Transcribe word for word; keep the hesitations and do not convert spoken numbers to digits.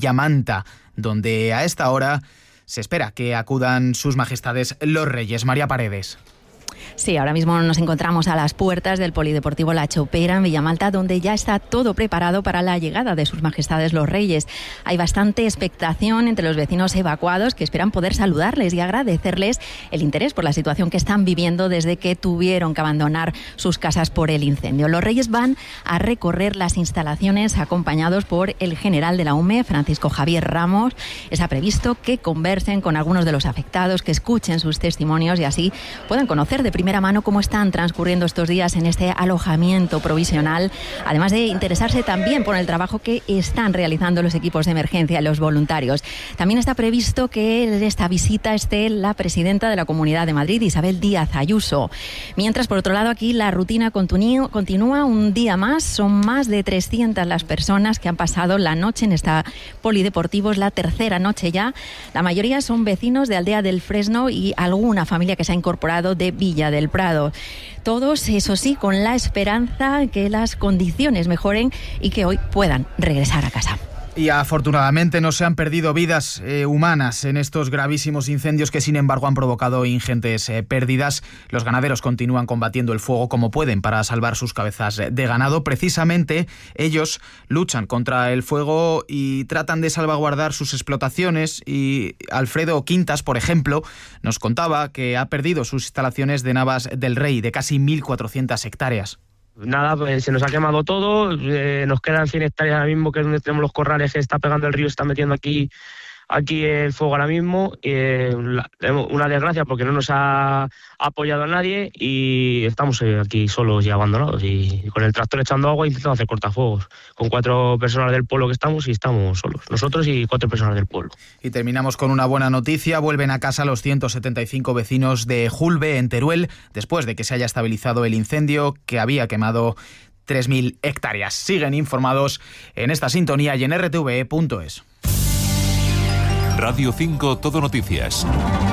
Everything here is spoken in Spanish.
Villamanta, donde a esta hora se espera que acudan sus majestades los Reyes. María Paredes. Sí, ahora mismo nos encontramos a las puertas del Polideportivo La Chopera en Villamalta, donde ya está todo preparado para la llegada de sus majestades los Reyes. Hay bastante expectación entre los vecinos evacuados que esperan poder saludarles y agradecerles el interés por la situación que están viviendo desde que tuvieron que abandonar sus casas por el incendio. Los Reyes van a recorrer las instalaciones acompañados por el general de la U M E, Francisco Javier Ramos. Está previsto que conversen con algunos de los afectados, que escuchen sus testimonios y así puedan conocer de primera mano cómo están transcurriendo estos días en este alojamiento provisional, además de interesarse también por el trabajo que están realizando los equipos de emergencia y los voluntarios. También está previsto que en esta visita esté la presidenta de la Comunidad de Madrid, Isabel Díaz Ayuso. Mientras, por otro lado, aquí la rutina continu- continúa un día más. Son más de trescientas las personas que han pasado la noche en esta polideportivo. Es la tercera noche ya. La mayoría son vecinos de Aldea del Fresno y alguna familia que se ha incorporado de Villa del Prado. Todos, eso sí, con la esperanza que las condiciones mejoren y que hoy puedan regresar a casa. Y afortunadamente no se han perdido vidas eh, humanas en estos gravísimos incendios que, sin embargo, han provocado ingentes eh, pérdidas. Los ganaderos continúan combatiendo el fuego como pueden para salvar sus cabezas de ganado. Precisamente ellos luchan contra el fuego y tratan de salvaguardar sus explotaciones. Y Alfredo Quintas, por ejemplo, nos contaba que ha perdido sus instalaciones de Navas del Rey de casi mil cuatrocientas hectáreas. Nada, pues se nos ha quemado todo, eh, nos quedan cien hectáreas ahora mismo, que es donde tenemos los corrales que está pegando el río, está metiendo aquí aquí el fuego ahora mismo. Eh, la, una desgracia porque no nos ha apoyado a nadie y estamos aquí solos y abandonados y con el tractor echando agua intentando hacer cortafuegos con cuatro personas del pueblo que estamos y estamos solos, nosotros y cuatro personas del pueblo. Y terminamos con una buena noticia. Vuelven a casa los ciento setenta y cinco vecinos de Julbe, en Teruel, después de que se haya estabilizado el incendio que había quemado tres mil hectáreas. Siguen informados en esta sintonía y en r t v e punto es. Radio cinco Todo Noticias.